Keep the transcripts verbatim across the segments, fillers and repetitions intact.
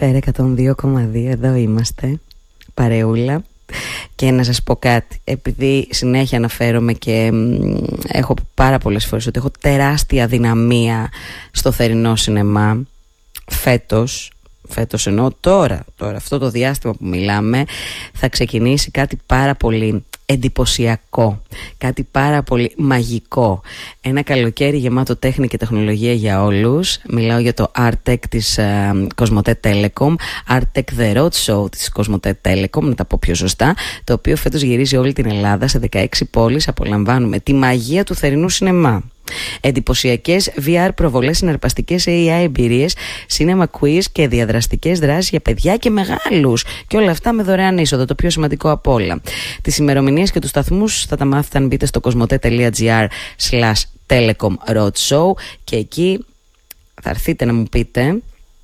Σφαίρα εκατόν δύο κόμμα δύο, εδώ είμαστε, παρεούλα. Και να σας πω κάτι, επειδή συνέχεια αναφέρομαι και μ, έχω πάρα πολλές φορές ότι έχω τεράστια δυναμία στο θερινό σινεμά, φέτος, φέτος εννοώ τώρα, τώρα αυτό το διάστημα που μιλάμε, θα ξεκινήσει κάτι πάρα πολύ εντυπωσιακό, κάτι πάρα πολύ μαγικό. Ένα καλοκαίρι γεμάτο τέχνη και τεχνολογία για όλους. Μιλάω για το Artec της uh, Cosmote Telecom, Artec The Road Show της Cosmote Telecom, να τα πω πιο σωστά, το οποίο φέτος γυρίζει όλη την Ελλάδα σε δεκαέξι πόλεις. Απολαμβάνουμε τη μαγεία του θερινού σινεμά. Εντυπωσιακές βι αρ προβολές, συναρπαστικές έι άι εμπειρίες, cinema quiz και διαδραστικές δράσεις για παιδιά και μεγάλους. Και όλα αυτά με δωρεάν είσοδο, το πιο σημαντικό απ' όλα. Τις ημερομηνίες και τους σταθμούς θα τα μάθετε αν μπείτε στο cosmote.gr slash telecom roadshow και εκεί θα έρθετε να μου πείτε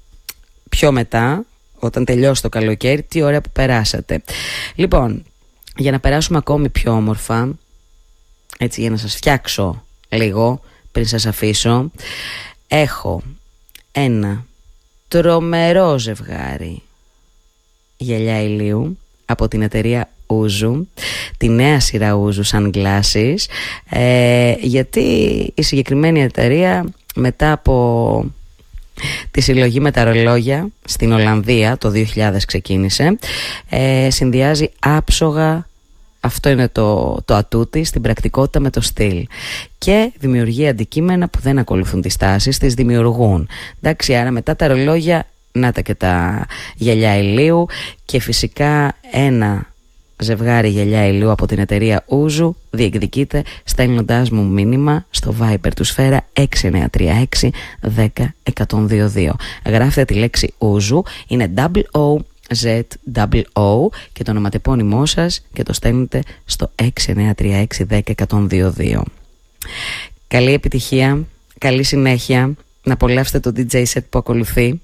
πιο μετά, όταν τελειώσει το καλοκαίρι, τι ωραία που περάσατε. Λοιπόν, για να περάσουμε ακόμη πιο όμορφα, έτσι για να σας φτιάξω λίγο πριν σας αφήσω, έχω ένα τρομερό ζευγάρι γυαλιά ηλίου από την εταιρεία Uzu, τη νέα σειρά Uzu Sunglasses, ε, γιατί η συγκεκριμένη εταιρεία μετά από τη συλλογή με τα ρολόγια στην Ολλανδία το δύο χιλιάδες ξεκίνησε, ε, συνδυάζει άψογα, αυτό είναι το, το ατούτι, στην πρακτικότητα με το στυλ, και δημιουργεί αντικείμενα που δεν ακολουθούν τις τάσεις, τις δημιουργούν. Εντάξει, άρα μετά τα ρολόγια, να τα και τα γυαλιά ηλίου, και φυσικά ένα ζευγάρι γυαλιά ηλίου από την εταιρεία Uzu διεκδικείται στέλνοντάς μου μήνυμα στο Viber του Σφαίρα έξι εννιά τρία έξι δέκα εκατόν είκοσι δύο. Γράφετε τη λέξη Uzu, είναι O ζετ ντάμπλ ου ο και το ονοματεπώνυμό σας και το στέλνετε στο έξι εννιά τρία έξι δέκα εκατόν είκοσι δύο. Καλή επιτυχία, καλή συνέχεια, να απολαύσετε το ντι τζέι set που ακολουθεί,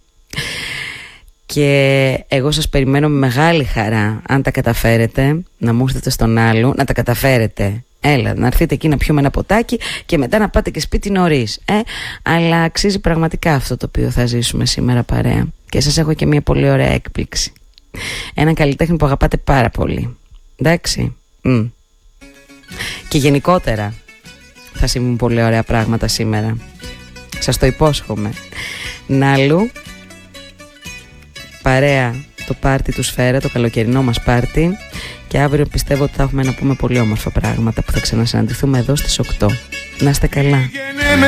και εγώ σας περιμένω με μεγάλη χαρά, αν τα καταφέρετε, να μου έρθετε στον άλλο, να τα καταφέρετε. Έλα, να έρθετε εκεί να πιούμε ένα ποτάκι και μετά να πάτε και σπίτι νωρίς. Ε, αλλά αξίζει πραγματικά αυτό το οποίο θα ζήσουμε σήμερα παρέα. Και σας έχω και μια πολύ ωραία έκπληξη. Έναν καλλιτέχνη που αγαπάτε πάρα πολύ. Εντάξει. Mm. Και γενικότερα θα συμβούν πολύ ωραία πράγματα σήμερα. Σας το υπόσχομαι. Νάλου, παρέα το πάρτι του Σφαίρα, το καλοκαιρινό μας πάρτι, και αύριο πιστεύω ότι θα έχουμε να πούμε πολύ όμορφα πράγματα που θα ξανασυναντηθούμε εδώ στις οκτώ. Να είστε καλά.